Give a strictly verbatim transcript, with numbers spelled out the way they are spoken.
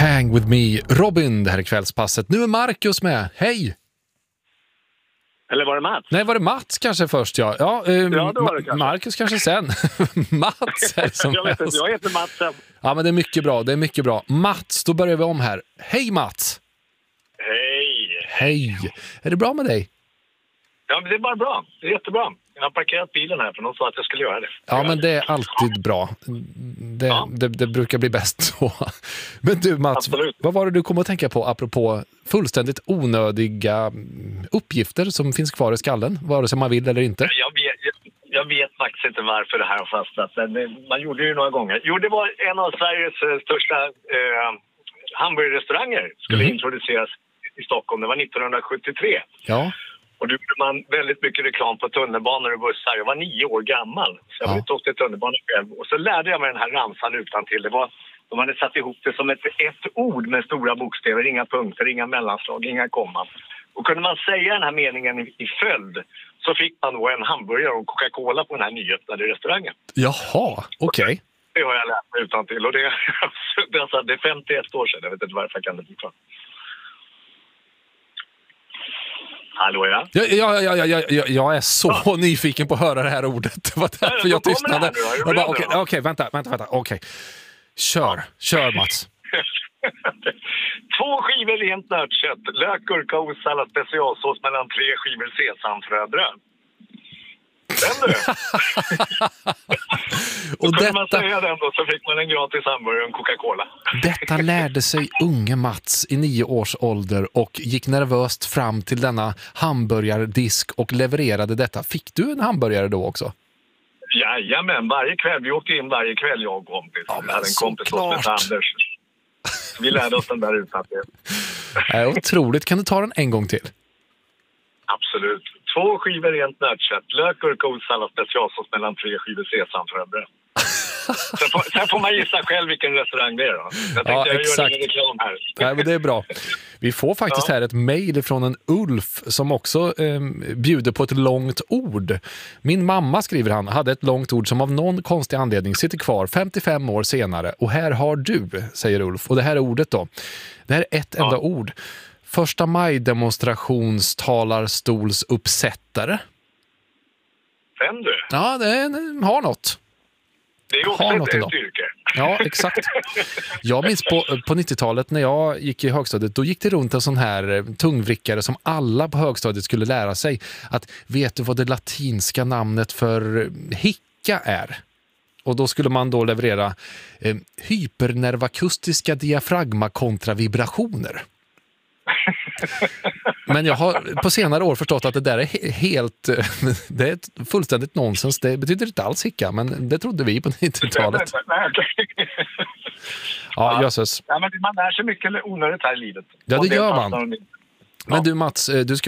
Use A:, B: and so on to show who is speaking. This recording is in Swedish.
A: Hang with me, Robin, det här är kvällspasset. Nu är Marcus med, hej!
B: Eller var det Mats?
A: Nej, var det Mats kanske först, ja. Ja, um,
B: ja det var det kanske.
A: Marcus kanske sen. Mats är det som
B: jag, vet inte, jag heter Mats.
A: Ja, men det är mycket bra, det är mycket bra. Mats, då börjar vi om här. Hej Mats!
B: Hej!
A: Hej! Är det bra med dig?
B: Ja, men det är bara bra. Det är jättebra. Jag har parkerat bilen här för någon sa att jag skulle göra det.
A: Ja, men det är alltid bra. Det, ja. det, det brukar bli bäst så. Men du Mats, Absolut. Vad var det du kom att tänka på apropå fullständigt onödiga uppgifter som finns kvar i skallen, vare sig man vill eller inte?
B: Jag vet, jag, jag vet faktiskt inte varför det här har fastnat. Men man gjorde det ju några gånger. Jo, det var en av Sveriges största eh, hamburgerrestauranger skulle mm. introduceras i Stockholm. Det var nittonhundrasjuttiotre.
A: Ja.
B: Och då gjorde man väldigt mycket reklam på tunnelbanor och bussar. Jag var nio år gammal. Så jag ja. inte åkte tunnelbanan själv. Och så lärde jag mig den här ramsan utan till. Det var, de hade satt ihop det som ett, ett ord med stora bokstäver. Inga punkter, inga mellanslag, inga komman. Och kunde man säga den här meningen i, i följd så fick man då en hamburgare och Coca-Cola på den här nyöppnade restaurangen.
A: Jaha, okej. Okay.
B: Det har jag lärt mig utan till. Och det, det, alltså, det är femtioett år sedan. Jag vet inte varför jag kan det bli. Hallå, ja?
A: Ja, ja, ja, ja, ja, jag är så ja. nyfiken på att höra det här ordet. Det var därför
B: Nej,
A: jag tystnade. Okej,
B: okay,
A: okay, vänta, vänta, vänta. Okej. Okay. Kör, kör Mats.
B: Två skivor rent nötkött, lök, gurka, osallad, specialsås mellan tre skivor sesamfröbröd. Den du? Och kunde detta... man säga den då så fick man en gratis hamburgare och en Coca-Cola.
A: Detta lärde sig unge Mats i nio års ålder och gick nervöst fram till denna hamburgardisk och levererade detta. Fick du en hamburgare då också?
B: Jajamän, varje kväll. Vi åkte in varje kväll, jag och kompis.
A: Ja,
B: vi hade en kompis som hette Anders. Vi lärde oss den där utan det.
A: Är otroligt. Kan du ta den en gång till?
B: Absolut. Två skivor rent nötkött, lök, gurka, osallad, specialsås mellan tre skivor sesamfröbröd. Sen får, sen får man gissa själv vilken restaurang det är då. Jag tänkte
A: ja,
B: jag
A: exakt.
B: gör ingen reklam här.
A: Nej, men det är bra. Vi får faktiskt ja. här ett mejl från en Ulf som också eh, bjuder på ett långt ord. Min mamma, skriver han, hade ett långt ord som av någon konstig anledning sitter kvar femtiofem år senare. Och här har du, säger Ulf. Och det här är ordet då. Det här är ett ja. enda ord. Första maj-demonstrationstalarstolsuppsättare.
B: Vem du?
A: Ja, det har något.
B: Det är också ett, ett yrke.
A: Ja, exakt. Jag minns på, på nittiotalet när jag gick i högstadiet, då gick det runt en sån här tungvrickare som alla på högstadiet skulle lära sig. Att vet du vad det latinska namnet för hicka är? Och då skulle man då leverera eh, hypernervakustiska diafragma kontra vibrationer. Men jag har på senare år förstått att det där är helt det är ett fullständigt nonsens. Det betyder inte alls hicka, men det trodde vi på nittiotalet. Ja, jösses.
B: Ja, men man lär sig mycket onödigt här i livet.
A: Ja, det gör man. Men du Mats, du ska